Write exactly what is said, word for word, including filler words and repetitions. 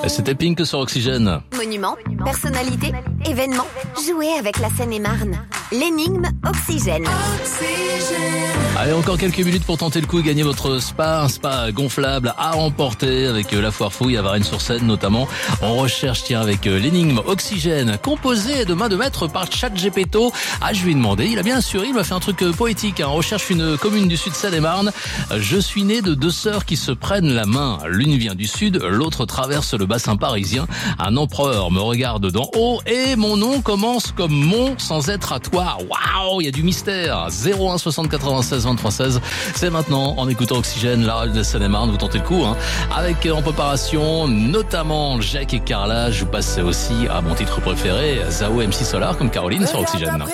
C'était Pink sur Oxygène. Monument, personnalité, événement, jouez avec la Seine-et-Marne. L'énigme Oxygène. Allez, encore quelques minutes pour tenter le coup et gagner votre spa, un spa gonflable à emporter avec la foire fouille à Varennes-sur-Seine notamment. On recherche, tiens, avec l'énigme Oxygène, composée de main de maître par ChatGPT. Ah, je lui ai demandé, il a bien assuré, il m'a fait un truc poétique. Hein. On recherche une commune du sud Seine-et-Marne. Je suis né de deux sœurs qui se prennent la main. L'une vient du sud, l'autre traverse le bassin parisien. Un empereur me regarde d'en haut et mon nom commence comme mon sans être à toi. Waouh, il y a du mystère. zéro un soixante quatre-vingt-seize vingt-trois seize. C'est maintenant en écoutant Oxygène, la radio de Seine-et-Marne. Vous tentez le coup, hein. Avec en préparation notamment Jacques et Carla. Je vous passe aussi à mon titre préféré, Zao M C Solar comme Caroline sur Oxygène.